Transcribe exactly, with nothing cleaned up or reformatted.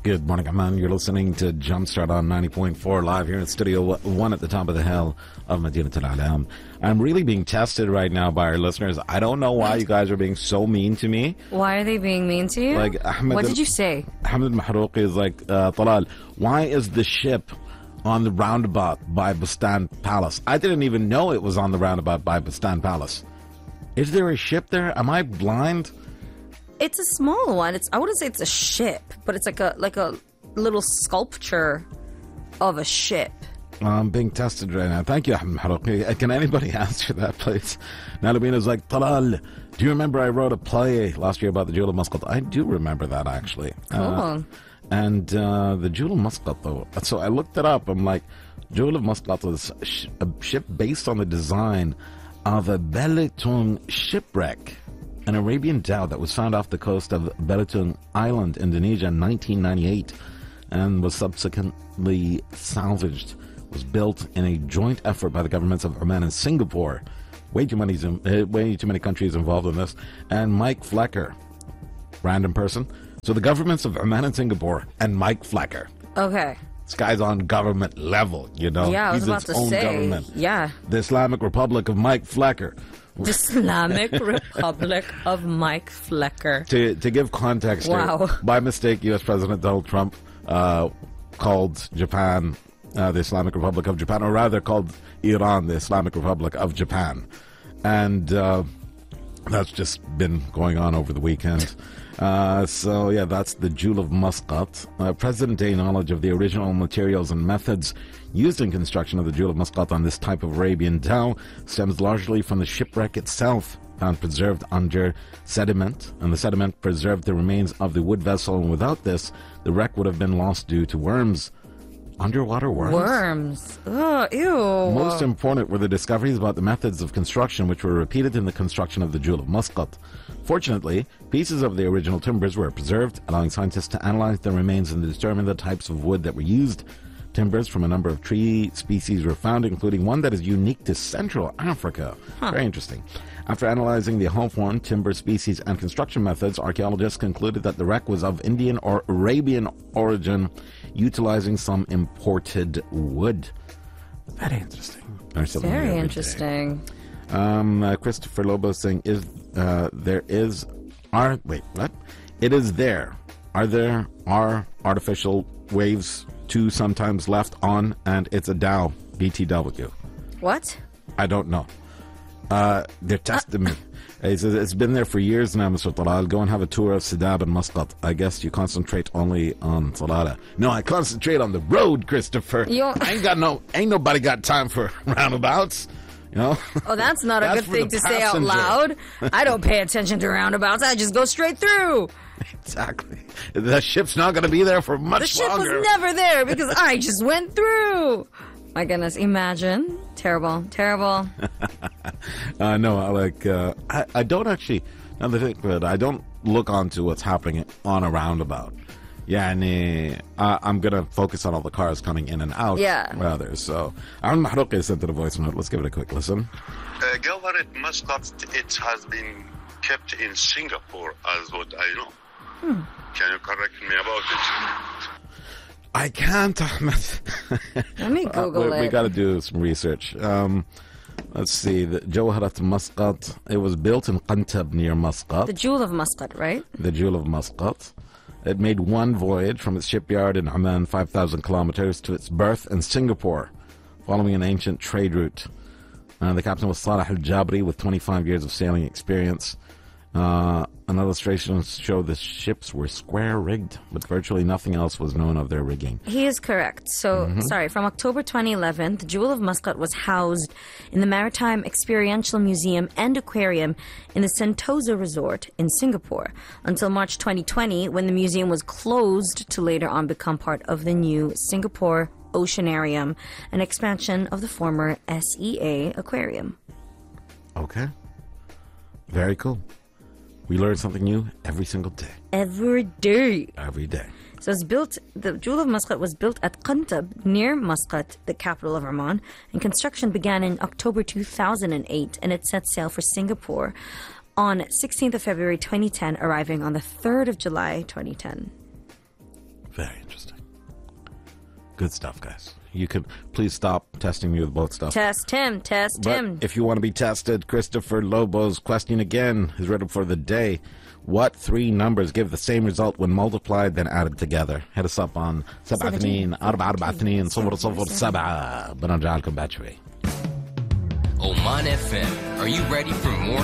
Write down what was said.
Good morning, Amman. You're listening to Jumpstart on ninety point four live here in Studio One at the top of the hill of Madinat Al Alam. I'm really being tested right now by our listeners. I don't know why you guys are being so mean to me. Why are they being mean to you? Like Ahmed, what did you say? Ahmed Mahrouqi is like, uh, Talal, why is the ship on the roundabout by Bustan Palace? I didn't even know it was on the roundabout by Bustan Palace. Is there a ship there? Am I blind? It's a small one. It's I wouldn't say it's a ship, but it's like a like a little sculpture of a ship. I'm being tested right now. Thank you, Ahmed Mahrouqi. Can anybody answer that, please? Nalabina's like, Talal, do you remember I wrote a play last year about the Jewel of Muscat? I do remember that, actually. Cool. Uh, and uh, the Jewel of Muscat, though. So I looked it up. I'm like, Jewel of Muscat is a, sh- a ship based on the design of a Belitung shipwreck, an Arabian dhow that was found off the coast of Belitung Island, Indonesia in nineteen ninety-eight and was subsequently salvaged. Was built in a joint effort by the governments of Oman and Singapore. Way too many, uh, way too many countries involved in this. And Mike Flecker, random person. So the governments of Oman and Singapore and Mike Flecker. Okay. This guy's on government level, you know. Yeah, I was He's about its to own say. government. Yeah. The Islamic Republic of Mike Flecker. The Islamic Republic of Mike Flecker. To to give context, Wow. here, by mistake, U S President Donald Trump uh, called Japan uh, the Islamic Republic of Japan, or rather called Iran the Islamic Republic of Japan. And uh, that's just been going on over the weekend. Uh, so, yeah, that's the Jewel of Muscat. Uh, present-day knowledge of the original materials and methods used in construction of the Jewel of Muscat on this type of Arabian dhow stems largely from the shipwreck itself, found preserved under sediment, and the sediment preserved the remains of the wood vessel, and without this, the wreck would have been lost due to worms. Underwater worms? Worms. Ugh, ew. Most important were the discoveries about the methods of construction which were repeated in the construction of the Jewel of Muscat. Fortunately, pieces of the original timbers were preserved, allowing scientists to analyze the remains and determine the types of wood that were used. Timbers from a number of tree species were found, including one that is unique to Central Africa. Huh. Very interesting. After analyzing the Hawthorne timber species and construction methods, archaeologists concluded that the wreck was of Indian or Arabian origin, utilizing some imported wood. Very interesting. Very interesting. Um, uh, Christopher Lobo saying, "Is uh, there is are wait what? It is there. Are there are artificial waves too sometimes left on, and it's a Dow B T W." What? I don't know. Uh, they're testing me. He says, it's been there for years now, Mister Talal. Go and have a tour of Sidab and Muscat. I guess you concentrate only on Salala. No, I concentrate on the road, Christopher. You're... I ain't got no, ain't nobody got time for roundabouts. You know? Oh, that's not a That's good thing to passenger. say out loud. I don't pay attention to roundabouts. I just go straight through. Exactly. The ship's not going to be there for much The ship longer. was never there because I just went through. My goodness, imagine. Terrible, terrible. uh, no, I like, uh, I, I don't actually, now that I think of it, I don't look onto what's happening on a roundabout. Yeah, and uh, I'm going to focus on all the cars coming in and out. Yeah. Rather, so. Aaron Mahrouqi sent to the voice note. Let's give it a quick listen. Uh, Government Muscat, it has been kept in Singapore, as what I know. Hmm. Can you correct me about it? I can't, Ahmed. Let me Google uh, we, it. We got to do some research. Um, let's see. The Jawharat Muscat, it was built in Qantab near Muscat. The Jewel of Muscat, right? The Jewel of Muscat. It made one voyage from its shipyard in Oman, five thousand kilometers, to its berth in Singapore, following an ancient trade route. Uh, the captain was Salah al-Jabri with twenty-five years of sailing experience. Uh, an illustration showed the ships were square-rigged, but virtually nothing else was known of their rigging. He is correct. So, mm-hmm. sorry, from October twenty eleven, the Jewel of Muscat was housed in the Maritime Experiential Museum and Aquarium in the Sentosa Resort in Singapore until March twenty twenty, when the museum was closed to later on become part of the new Singapore Oceanarium, an expansion of the former S E A Aquarium. Okay. Very cool. We learn something new every single day. Every day. Every day. So it's built, the Jewel of Muscat was built at Qantab, near Muscat, the capital of Oman, and construction began in October two thousand eight, and it set sail for Singapore on sixteenth of February twenty ten, arriving on the third of July twenty ten. Very interesting. Good stuff, guys. You can please stop testing me with both stuff. Test him, test But him. if you want to be tested, Christopher Lobo's question again is ready for the day. What three numbers give the same result when multiplied then added together? Hit us up on سبعة اثنين أربعة أربعة اثنين صفر صفر سبعة. بنرجع لكم بعد شوي. Oman F M. Are you ready for more